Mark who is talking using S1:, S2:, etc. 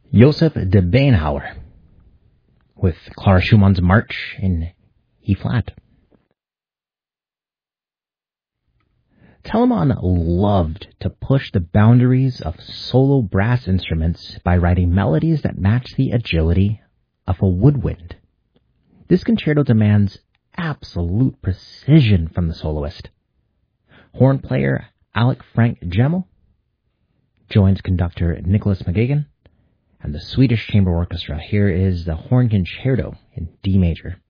S1: Joseph de Beinhauer with Clara Schumann's March in E-flat. Telemann loved to push the boundaries of solo brass instruments by writing melodies that match the agility of a woodwind. This concerto demands absolute precision from the soloist. Horn player Alec Frank Gemmel joins conductor Nicholas McGagan and the Swedish Chamber Orchestra. Here is the Horn Concerto in D major.